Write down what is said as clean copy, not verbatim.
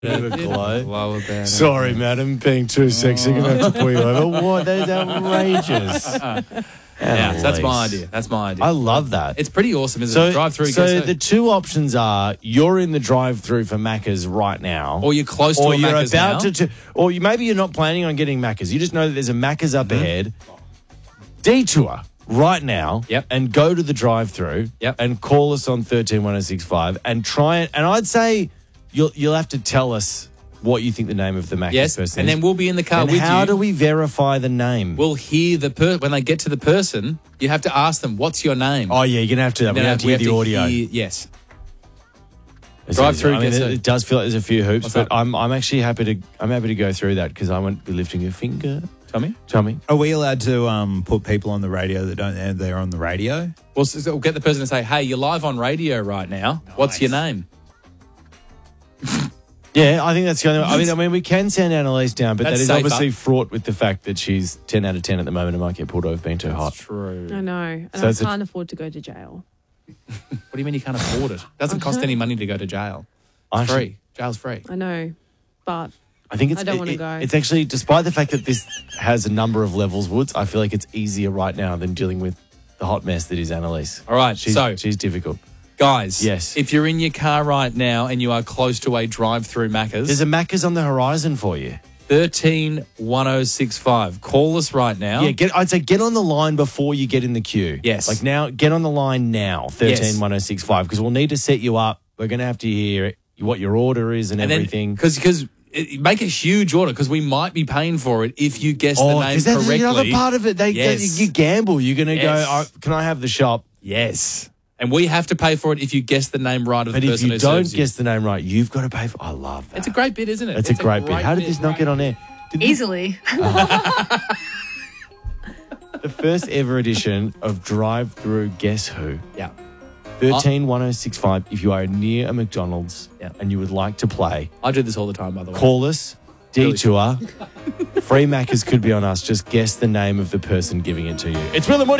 Lower banner. Sorry, madam, being too sexy. Gonna have to pull you over. What? That is outrageous. Yeah, so that's my idea. That's my idea. I love that. It's pretty awesome, isn't it? Drive-through. So the two options are you're in the drive-through for Macca's right now, or you're close to or a you're Macca's about now. to, or maybe you're not planning on getting Macca's. You just know that there's a Macca's up ahead. Detour right now, and go to the drive-through, and call us on 131065 and try it. And I'd say you'll have to tell us what you think the name of the Macca's person is. And then we'll be in the car with you. How do we verify the name? We'll hear when they get to the person, you have to ask them, what's your name? Oh, yeah, you're going to have to. We're going to have to hear the audio. Yes. Drive-through. I mean, it does feel like there's a few hoops, but I'm actually happy to go through that because I won't be lifting a finger. Tommy? Are we allowed to put people on the radio that don't know they're on the radio? We'll get the person to say, hey, you're live on radio right now. Nice. What's your name? Yeah, I think that's the only way. I mean, we can send Annalise down, but That's that is safer. obviously fraught with the fact that she's 10 out of 10 at the moment and might get pulled over being too hot. True. I know. And So I it's can't afford to go to jail. What do you mean you can't afford it? It doesn't cost any money to go to jail. It's free. Jail's free. I know, but I think I don't want to go. It's actually, despite the fact that this has a number of levels, Woods, I feel like it's easier right now than dealing with the hot mess that is Annalise. All right, she's difficult. Guys, yes, if you're in your car right now and you are close to a drive-through Macca's, there's a Macca's on the horizon for you. 131065. Call us right now. Yeah, I'd say get on the line before you get in the queue. Yes. Like now, get on the line now, 131065, because we'll need to set you up. We're going to have to hear what your order is and everything. Because make a huge order because we might be paying for it if you guess the name correctly. Because that's another part of it. You gamble. You're going to go, can I have the shop? Yes. And we have to pay for it if you guess the name right of the person who serves you. But if you don't guess the name right, you've got to pay for it. I love that. It's a great bit, isn't it? It's a great bit. How did this not get on air? Easily. The first ever edition of Drive-Through Guess Who. Yeah. 131065. If you are near a McDonald's and you would like to play. I do this all the time, by the way. Call us. Detour. Free Macca's could be on us. Just guess the name of the person giving it to you. It's Will and Woody.